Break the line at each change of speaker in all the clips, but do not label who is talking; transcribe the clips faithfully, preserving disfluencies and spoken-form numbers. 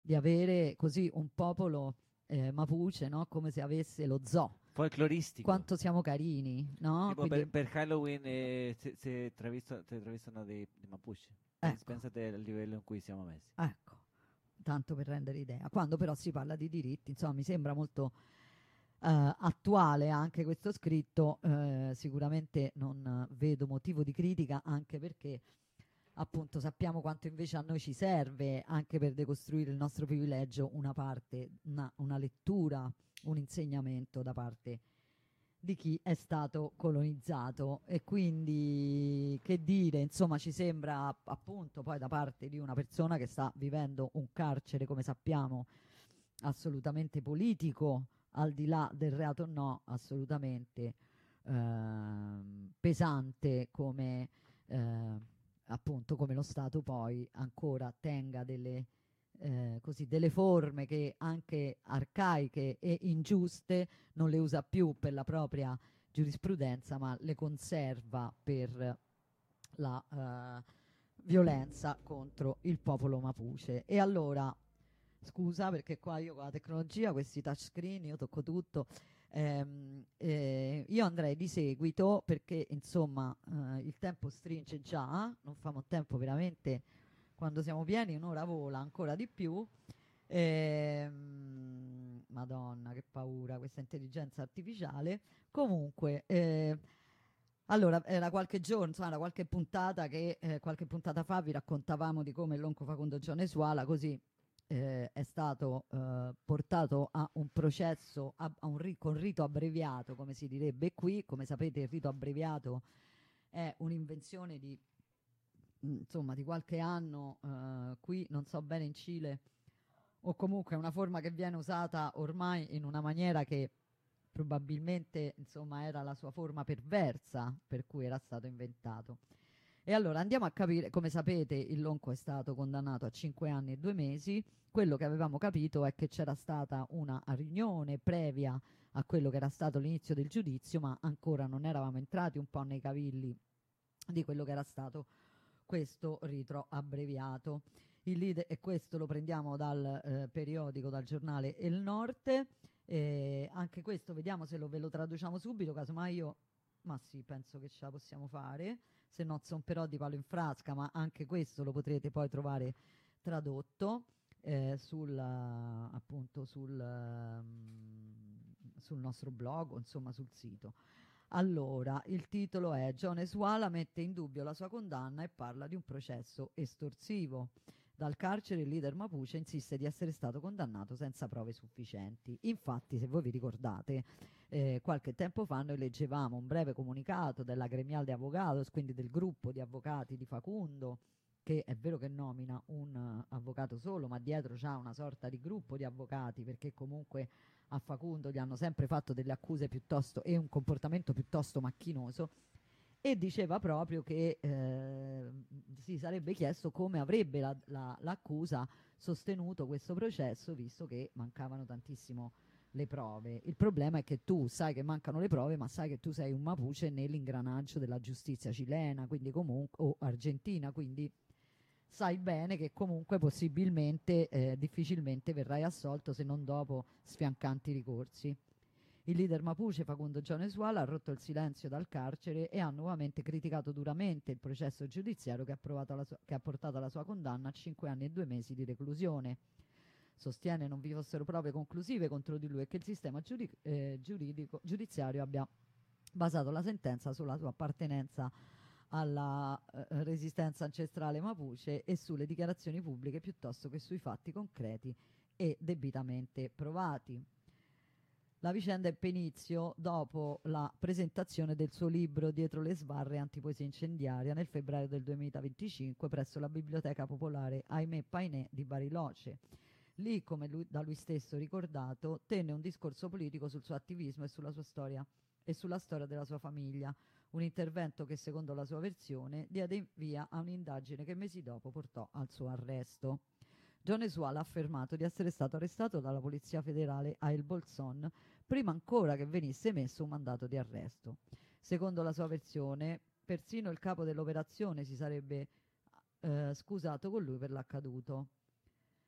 di avere così un popolo eh, mapuche, no? Come se avesse lo zoo.
Folcloristico.
Quanto siamo carini, no?
Tipo per,
Quindi,
per Halloween eh, se, se travisto- te travestano di, di Mapuche. Pens-
ecco,
Pensate al livello in cui siamo messi.
ecco, tanto per rendere idea. Quando però si parla di diritti, insomma, mi sembra molto eh, attuale anche questo scritto. Eh, sicuramente non vedo motivo di critica, anche perché appunto sappiamo quanto invece a noi ci serve anche per decostruire il nostro privilegio una parte, una, una lettura, un insegnamento da parte di chi è stato colonizzato. E quindi che dire, insomma, ci sembra appunto poi da parte di una persona che sta vivendo un carcere, come sappiamo, assolutamente politico, al di là del reato o no, assolutamente ehm, pesante, come eh, appunto come lo Stato poi ancora tenga delle, eh, così, delle forme che anche arcaiche e ingiuste non le usa più per la propria giurisprudenza, ma le conserva per la eh, violenza contro il popolo mapuche. E allora, scusa perché qua io con la tecnologia, questi touchscreen, io tocco tutto. Ehm, eh, io andrei di seguito perché insomma eh, il tempo stringe già, non famo tempo veramente, quando siamo pieni un'ora vola ancora di più. Ehm, Madonna, che paura questa intelligenza artificiale. Comunque, eh, allora, era qualche giorno, insomma, era qualche puntata che eh, qualche puntata fa vi raccontavamo di come l'onco Facundo Gionesuala così eh, è stato eh, portato a un processo a, a un ri- con rito abbreviato, come si direbbe qui. Come sapete, il rito abbreviato è un'invenzione di, mm, insomma, di qualche anno eh, qui, non so bene in Cile, o comunque è una forma che viene usata ormai in una maniera che probabilmente, insomma, era la sua forma perversa per cui era stato inventato. E allora andiamo a capire. Come sapete, il Lonco è stato condannato a cinque anni e due mesi. Quello che avevamo capito è che c'era stata una riunione previa a quello che era stato l'inizio del giudizio, ma ancora non eravamo entrati un po' nei cavilli di quello che era stato questo rito abbreviato. Il leader, e questo lo prendiamo dal eh, periodico, dal giornale El Norte. Eh, anche questo vediamo se lo, ve lo traduciamo subito, casomai io, ma sì, penso che ce la possiamo fare, se no son però di palo in frasca, ma anche questo lo potrete poi trovare tradotto eh, sul, uh, appunto sul, um, sul nostro blog, o insomma sul sito. Allora, il titolo è John Eswala mette in dubbio la sua condanna e parla di un processo estorsivo. Dal carcere il leader Mapuche insiste di essere stato condannato senza prove sufficienti. Infatti, se voi vi ricordate, eh, qualche tempo fa noi leggevamo un breve comunicato della Gremial de Avogados, quindi del gruppo di avvocati di Facundo, che è vero che nomina un uh, avvocato solo, ma dietro c'ha una sorta di gruppo di avvocati, perché comunque a Facundo gli hanno sempre fatto delle accuse piuttosto e un comportamento piuttosto macchinoso. E diceva proprio che eh, si sarebbe chiesto come avrebbe la- la- l'accusa sostenuto questo processo, visto che mancavano tantissimo le prove. Il problema è che tu sai che mancano le prove, ma sai che tu sei un mapuche nell'ingranaggio della giustizia cilena, quindi comunque, o argentina, quindi sai bene che comunque possibilmente, eh, difficilmente verrai assolto se non dopo sfiancanti ricorsi. Il leader Mapuche Facundo Gionesuala ha rotto il silenzio dal carcere e ha nuovamente criticato duramente il processo giudiziario che ha, provato la sua- che ha portato alla sua condanna a cinque anni e due mesi di reclusione. Sostiene non vi fossero prove conclusive contro di lui e che il sistema giuri- eh, giuridico, giudiziario abbia basato la sentenza sulla sua appartenenza alla eh, resistenza ancestrale mapuche e sulle dichiarazioni pubbliche piuttosto che sui fatti concreti e debitamente provati. La vicenda ebbe inizio dopo la presentazione del suo libro Dietro le sbarre antipoesia incendiaria nel febbraio del duemilaventicinque presso la Biblioteca Popolare Aimé Painé di Bariloche. Lì, come lui, da lui stesso ricordato, tenne un discorso politico sul suo attivismo e sulla sua storia e sulla storia della sua famiglia, un intervento che, secondo la sua versione, diede via a un'indagine che mesi dopo portò al suo arresto. John Esual ha affermato di essere stato arrestato dalla Polizia Federale a El Bolson prima ancora che venisse emesso un mandato di arresto. Secondo la sua versione, persino il capo dell'operazione si sarebbe eh, scusato con lui per l'accaduto.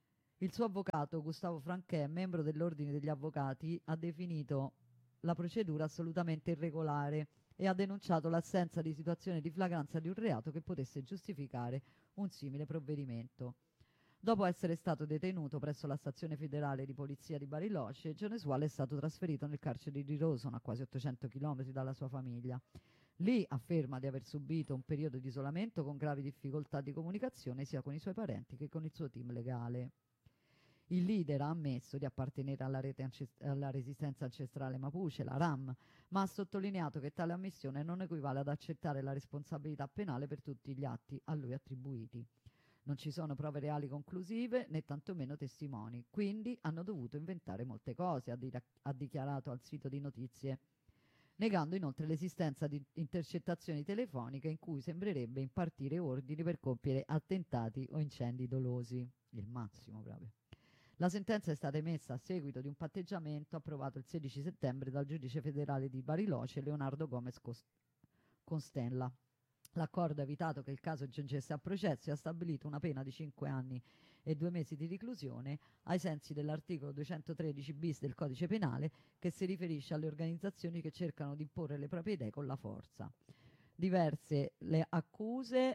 Il suo avvocato, Gustavo Franché, membro dell'Ordine degli Avvocati, ha definito la procedura assolutamente irregolare e ha denunciato l'assenza di situazione di flagranza di un reato che potesse giustificare un simile provvedimento. Dopo essere stato detenuto presso la stazione federale di polizia di Bariloche, Joneswall è stato trasferito nel carcere di Rawson, a quasi ottocento chilometri dalla sua famiglia. Lì afferma di aver subito un periodo di isolamento con gravi difficoltà di comunicazione sia con i suoi parenti che con il suo team legale. Il leader ha ammesso di appartenere alla, rete ancest- alla resistenza ancestrale Mapuche, la RAM, ma ha sottolineato che tale ammissione non equivale ad accettare la responsabilità penale per tutti gli atti a lui attribuiti. Non ci sono prove reali conclusive né tantomeno testimoni, quindi hanno dovuto inventare molte cose, ha, di- ha dichiarato al sito di notizie, negando inoltre l'esistenza di intercettazioni telefoniche in cui sembrerebbe impartire ordini per compiere attentati o incendi dolosi. Il massimo proprio. La sentenza è stata emessa a seguito di un patteggiamento approvato il sedici settembre dal giudice federale di Bariloche, Leonardo Gomez Constella. L'accordo ha evitato che il caso giungesse a processo e ha stabilito una pena di cinque anni e due mesi di reclusione ai sensi dell'articolo duecentotredici bis del Codice Penale, che si riferisce alle organizzazioni che cercano di imporre le proprie idee con la forza. Diverse le accuse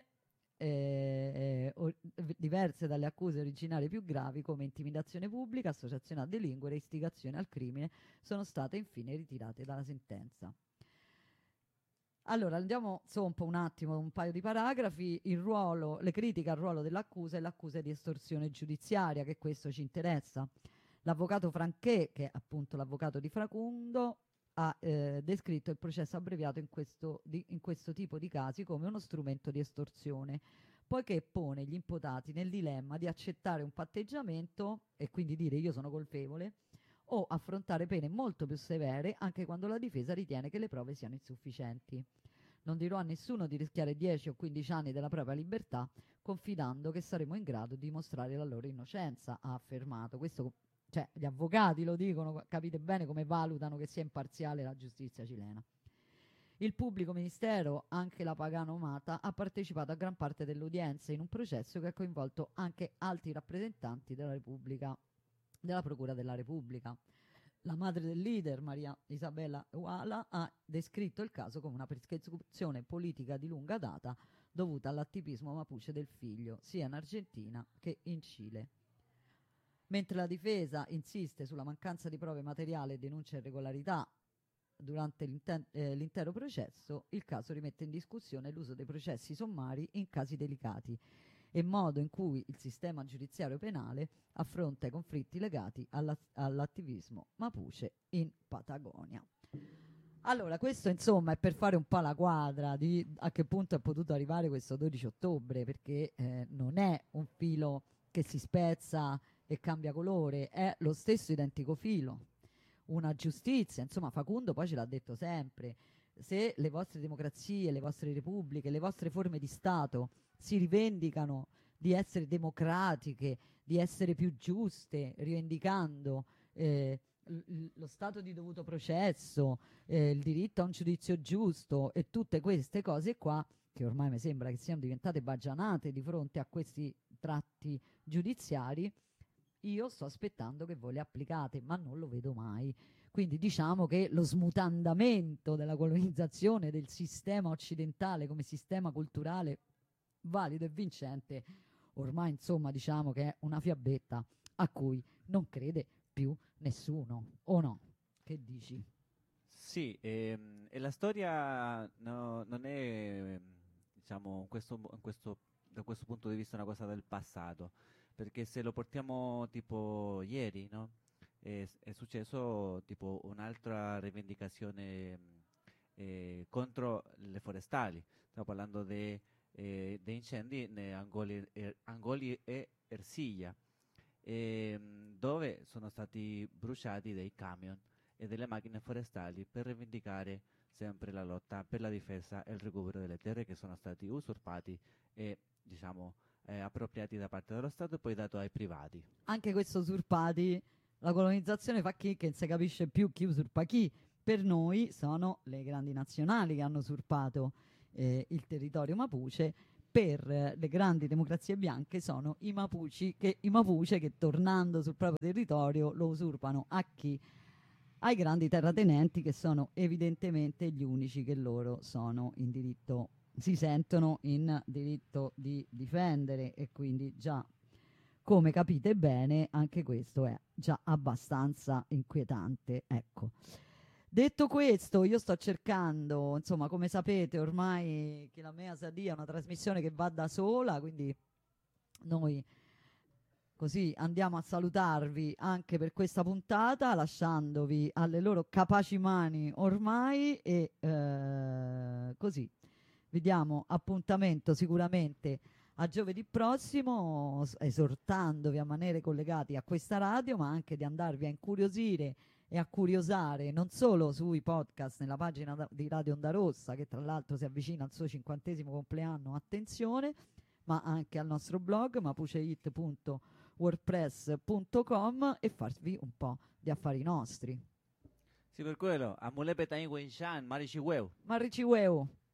Eh, or- diverse dalle accuse originarie più gravi, come intimidazione pubblica, associazione a delinquere e istigazione al crimine, sono state infine ritirate dalla sentenza. Allora andiamo sompo un attimo, un paio di paragrafi. Il ruolo, le critiche al ruolo dell'accusa e l'accusa di estorsione giudiziaria, che questo ci interessa. L'avvocato Franché, che è appunto l'avvocato di Facundo, ha eh, descritto il processo abbreviato in questo, di, in questo tipo di casi come uno strumento di estorsione, poiché pone gli imputati nel dilemma di accettare un patteggiamento e quindi dire io sono colpevole, o affrontare pene molto più severe anche quando la difesa ritiene che le prove siano insufficienti. Non dirò a nessuno di rischiare dieci o quindici anni della propria libertà confidando che saremo in grado di dimostrare la loro innocenza, ha affermato. Questo, cioè, gli avvocati lo dicono, capite bene come valutano che sia imparziale la giustizia cilena. Il pubblico ministero, anche la Pagano Mata, ha partecipato a gran parte dell'udienza in un processo che ha coinvolto anche alti rappresentanti della Repubblica, della Procura della Repubblica. La madre del leader, Maria Isabella Uala, ha descritto il caso come una persecuzione politica di lunga data dovuta all'attivismo mapuche del figlio, sia in Argentina che in Cile. Mentre la difesa insiste sulla mancanza di prove materiali e denuncia irregolarità durante eh, l'intero processo, il caso rimette in discussione l'uso dei processi sommari in casi delicati e modo in cui il sistema giudiziario penale affronta i conflitti legati alla, all'attivismo mapuche in Patagonia. Allora, questo insomma è per fare un po' la quadra di a che punto è potuto arrivare questo dodici ottobre, perché eh, non è un filo che si spezza e cambia colore, è lo stesso identico filo. Una giustizia, insomma Facundo poi ce l'ha detto sempre, se le vostre democrazie, le vostre repubbliche, le vostre forme di Stato si rivendicano di essere democratiche, di essere più giuste, rivendicando eh, l- lo stato di dovuto processo, eh, il diritto a un giudizio giusto e tutte queste cose qua, che ormai mi sembra che siano diventate baggianate di fronte a questi tratti giudiziari, io sto aspettando che voi le applicate, ma non lo vedo mai. Quindi diciamo che lo smutandamento della colonizzazione del sistema occidentale come sistema culturale valido e vincente, ormai insomma diciamo che è una fiabetta a cui non crede più nessuno, o no? Che dici?
Sì, ehm, e la storia no- non è, diciamo, in questo, in questo- da questo punto di vista una cosa del passato, perché se lo portiamo tipo ieri, no? È, è successo tipo un'altra rivendicazione mh, eh, contro le forestali, stiamo parlando di incendi nei Angoli, e- Angoli e Ersiglia, ehm, dove sono stati bruciati dei camion e delle macchine forestali per rivendicare sempre la lotta per la difesa e il recupero delle terre che sono stati usurpati e diciamo eh, appropriati da parte dello Stato e poi dato ai privati.
Anche questo usurpati, la colonizzazione fa chi che non si capisce più chi usurpa chi. Per noi sono le grandi nazionali che hanno usurpato eh, il territorio mapuche per eh, le grandi democrazie bianche sono i Mapuche che, i Mapuche che tornando sul proprio territorio lo usurpano a chi? Ai grandi terratenenti, che sono evidentemente gli unici che loro sono in diritto, si sentono in diritto di difendere, e quindi già, come capite bene, anche questo è già abbastanza inquietante. Ecco. Detto questo, io sto cercando, insomma, come sapete ormai che la Mea Sadia è una trasmissione che va da sola, quindi noi così andiamo a salutarvi anche per questa puntata, lasciandovi alle loro capaci mani ormai, e eh, così vi diamo appuntamento sicuramente a giovedì prossimo, esortandovi a rimanere collegati a questa radio, ma anche di andarvi a incuriosire e a curiosare non solo sui podcast nella pagina da- di Radio Onda Rossa, che tra l'altro si avvicina al suo cinquantesimo compleanno, attenzione, ma anche al nostro blog mapuchehit punto wordpress punto com, e farvi un po' di affari nostri.
Sì, per quello, a Mulepe Tain Weishan, Marichi Weu.
Ma rici ueu!